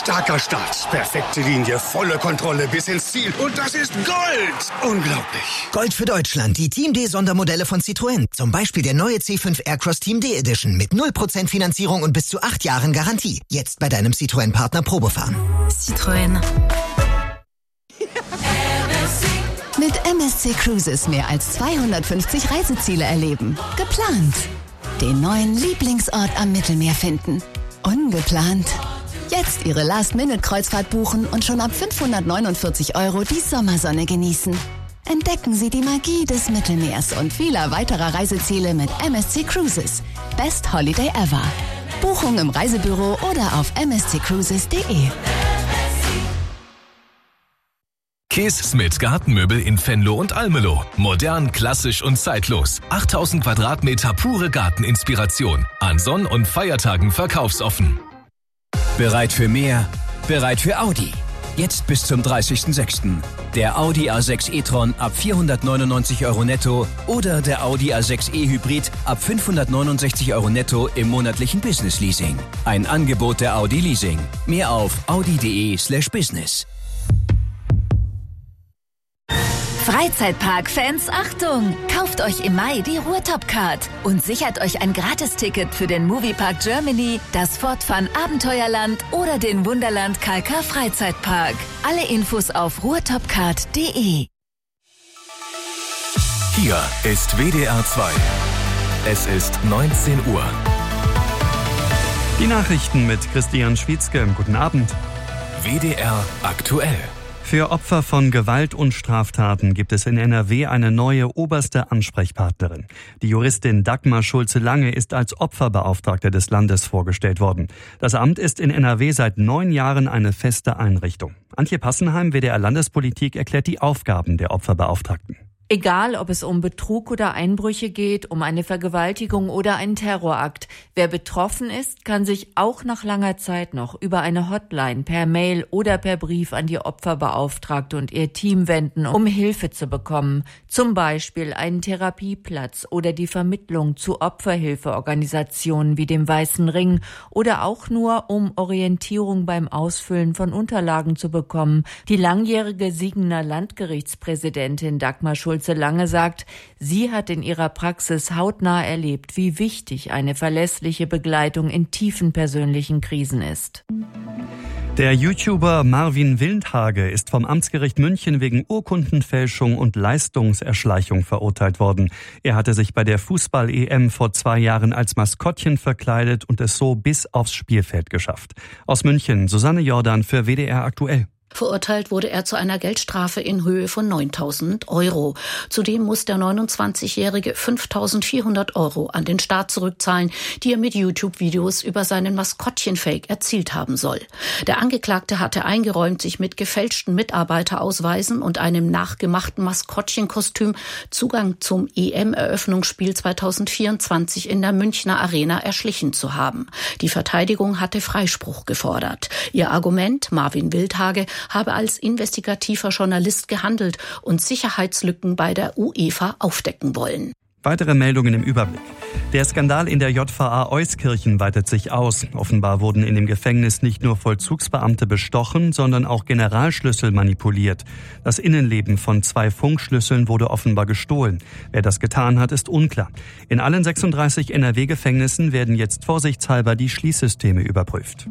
Starker Start, perfekte Linie, volle Kontrolle bis ins Ziel. Und das ist Gold! Unglaublich. Gold für Deutschland, die Team D-Sondermodelle von Citroën. Zum Beispiel der neue C5 Aircross Team D Edition mit 0% Finanzierung und bis zu 8 Jahren Garantie. Jetzt bei deinem Citroën-Partner Probefahren. Citroën. Mit MSC Cruises mehr als 250 Reiseziele erleben. Geplant. Den neuen Lieblingsort am Mittelmeer finden. Ungeplant. Jetzt Ihre Last-Minute-Kreuzfahrt buchen und schon ab 549 € die Sommersonne genießen. Entdecken Sie die Magie des Mittelmeers und vieler weiterer Reiseziele mit MSC Cruises. Best Holiday ever. Buchung im Reisebüro oder auf msccruises.de. Kees Smith Gartenmöbel in Venlo und Almelo. Modern, klassisch und zeitlos. 8000 Quadratmeter pure Garteninspiration. An Sonn- und Feiertagen verkaufsoffen. Bereit für mehr? Bereit für Audi. Jetzt bis zum 30.06. Der Audi A6 e-tron ab 499 € netto oder der Audi A6 e-Hybrid ab 569 € netto im monatlichen Business-Leasing. Ein Angebot der Audi Leasing. Mehr auf audi.de/business. Freizeitpark-Fans, Achtung! Kauft euch im Mai die Ruhrtop-Card und sichert euch ein Gratisticket für den Moviepark Germany, das Fortfun Abenteuerland oder den Wunderland Kalka Freizeitpark. Alle Infos auf ruhrtopcard.de. Hier ist WDR 2. Es ist 19 Uhr. Die Nachrichten mit Christian Schwietzke. Guten Abend. WDR aktuell. Für Opfer von Gewalt und Straftaten gibt es in NRW eine neue oberste Ansprechpartnerin. Die Juristin Dagmar Schulze-Lange ist als Opferbeauftragte des Landes vorgestellt worden. Das Amt ist in NRW seit 9 Jahren eine feste Einrichtung. Antje Passenheim, WDR Landespolitik, erklärt die Aufgaben der Opferbeauftragten. Egal, ob es um Betrug oder Einbrüche geht, um eine Vergewaltigung oder einen Terrorakt. Wer betroffen ist, kann sich auch nach langer Zeit noch über eine Hotline, per Mail oder per Brief an die Opferbeauftragte und ihr Team wenden, um Hilfe zu bekommen. Zum Beispiel einen Therapieplatz oder die Vermittlung zu Opferhilfeorganisationen wie dem Weißen Ring oder auch nur, um Orientierung beim Ausfüllen von Unterlagen zu bekommen. Die langjährige Siegener Landgerichtspräsidentin Dagmar Schulze-Lange sagt, sie hat in ihrer Praxis hautnah erlebt, wie wichtig eine verlässliche Begleitung in tiefen persönlichen Krisen ist. Der YouTuber Marvin Wildhage ist vom Amtsgericht München wegen Urkundenfälschung und Leistungserschleichung verurteilt worden. Er hatte sich bei der Fußball-EM vor 2 Jahren als Maskottchen verkleidet und es so bis aufs Spielfeld geschafft. Aus München, Susanne Jordan für WDR aktuell. Verurteilt wurde er zu einer Geldstrafe in Höhe von 9.000 €. Zudem muss der 29-Jährige 5.400 € an den Staat zurückzahlen, die er mit YouTube-Videos über seinen Maskottchen-Fake erzielt haben soll. Der Angeklagte hatte eingeräumt, sich mit gefälschten Mitarbeiterausweisen und einem nachgemachten Maskottchenkostüm Zugang zum EM-Eröffnungsspiel 2024 in der Münchner Arena erschlichen zu haben. Die Verteidigung hatte Freispruch gefordert. Ihr Argument, Marvin Wildhage habe als investigativer Journalist gehandelt und Sicherheitslücken bei der UEFA aufdecken wollen. Weitere Meldungen im Überblick. Der Skandal in der JVA Euskirchen weitet sich aus. Offenbar wurden in dem Gefängnis nicht nur Vollzugsbeamte bestochen, sondern auch Generalschlüssel manipuliert. Das Innenleben von 2 Funkschlüsseln wurde offenbar gestohlen. Wer das getan hat, ist unklar. In allen 36 NRW-Gefängnissen werden jetzt vorsichtshalber die Schließsysteme überprüft.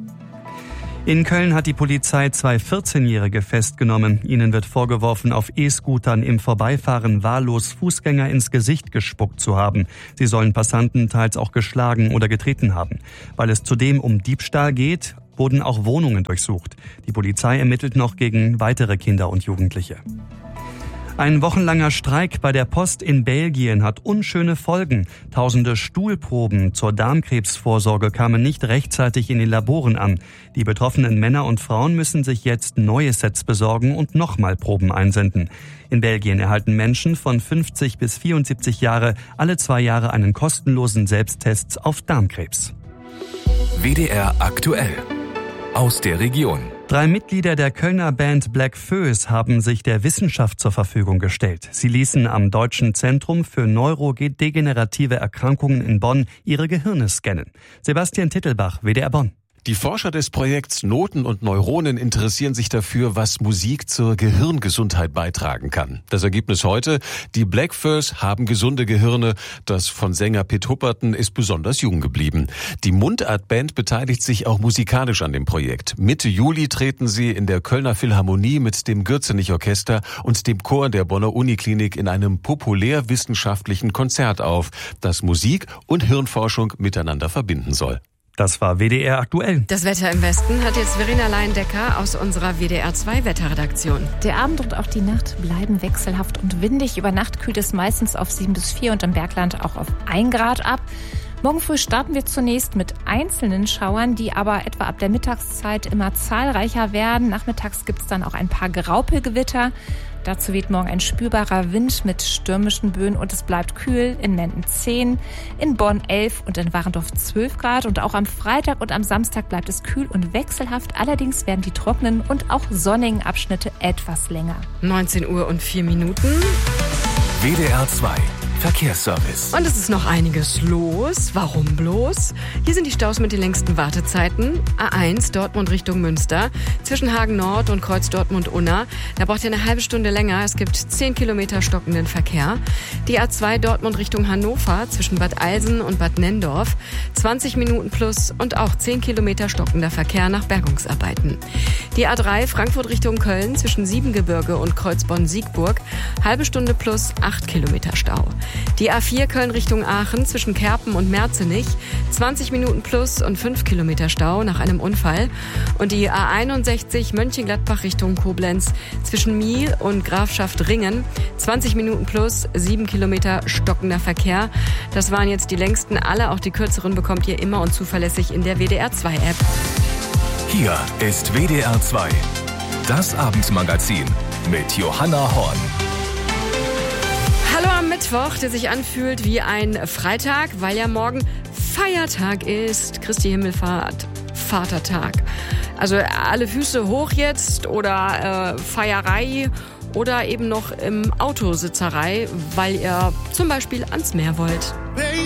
In Köln hat die Polizei 2 14-Jährige festgenommen. Ihnen wird vorgeworfen, auf E-Scootern im Vorbeifahren wahllos Fußgänger ins Gesicht gespuckt zu haben. Sie sollen Passanten teils auch geschlagen oder getreten haben. Weil es zudem um Diebstahl geht, wurden auch Wohnungen durchsucht. Die Polizei ermittelt noch gegen weitere Kinder und Jugendliche. Ein wochenlanger Streik bei der Post in Belgien hat unschöne Folgen. Tausende Stuhlproben zur Darmkrebsvorsorge kamen nicht rechtzeitig in den Laboren an. Die betroffenen Männer und Frauen müssen sich jetzt neue Sets besorgen und nochmal Proben einsenden. In Belgien erhalten Menschen von 50 bis 74 Jahre alle 2 Jahre einen kostenlosen Selbsttest auf Darmkrebs. WDR aktuell. Aus der Region. 3 Mitglieder der Kölner Band Black Föß haben sich der Wissenschaft zur Verfügung gestellt. Sie ließen am Deutschen Zentrum für neurodegenerative Erkrankungen in Bonn ihre Gehirne scannen. Sebastian Tittelbach, WDR Bonn. Die Forscher des Projekts Noten und Neuronen interessieren sich dafür, was Musik zur Gehirngesundheit beitragen kann. Das Ergebnis heute: Die Blackfurs haben gesunde Gehirne. Das von Sänger Pitt Hupperton ist besonders jung geblieben. Die Mundart-Band beteiligt sich auch musikalisch an dem Projekt. Mitte Juli treten sie in der Kölner Philharmonie mit dem Gürzenich-Orchester und dem Chor der Bonner Uniklinik in einem populärwissenschaftlichen Konzert auf, das Musik und Hirnforschung miteinander verbinden soll. Das war WDR aktuell. Das Wetter im Westen hat jetzt Verena Leindecker aus unserer WDR 2 Wetterredaktion. Der Abend und auch die Nacht bleiben wechselhaft und windig. Über Nacht kühlt es meistens auf 7 bis 4 und im Bergland auch auf 1 Grad ab. Morgen früh starten wir zunächst mit einzelnen Schauern, die aber etwa ab der Mittagszeit immer zahlreicher werden. Nachmittags gibt es dann auch ein paar Graupelgewitter. Dazu weht morgen ein spürbarer Wind mit stürmischen Böen und es bleibt kühl. In Menden 10, in Bonn 11 und in Warendorf 12 Grad. Und auch am Freitag und am Samstag bleibt es kühl und wechselhaft. Allerdings werden die trockenen und auch sonnigen Abschnitte etwas länger. 19 Uhr und 4 Minuten. WDR 2 Verkehrsservice. Und es ist noch einiges los. Warum bloß? Hier sind die Staus mit den längsten Wartezeiten. A1 Dortmund Richtung Münster. Zwischen Hagen Nord und Kreuz Dortmund-Unna. Da braucht ihr eine halbe Stunde länger. Es gibt 10 Kilometer stockenden Verkehr. Die A2 Dortmund Richtung Hannover. Zwischen Bad Eilsen und Bad Nenndorf. 20 Minuten plus und auch 10 Kilometer stockender Verkehr nach Bergungsarbeiten. Die A3 Frankfurt Richtung Köln. Zwischen Siebengebirge und Kreuzbonn-Siegburg. Halbe Stunde plus 8 Kilometer Stau. Die A4 Köln Richtung Aachen zwischen Kerpen und Merzenich, 20 Minuten plus und 5 Kilometer Stau nach einem Unfall. Und die A61 Mönchengladbach Richtung Koblenz zwischen Miel und Grafschaft Ringen, 20 Minuten plus, 7 Kilometer stockender Verkehr. Das waren jetzt die längsten, alle, auch die kürzeren bekommt ihr immer und zuverlässig in der WDR 2 App. Hier ist WDR 2, das Abendmagazin mit Johanna Horn. Hallo am Mittwoch, der sich anfühlt wie ein Freitag, weil ja morgen Feiertag ist. Christi Himmelfahrt, Vatertag. Also alle Füße hoch jetzt oder Feierei oder eben noch im Autositzerei, weil ihr zum Beispiel ans Meer wollt.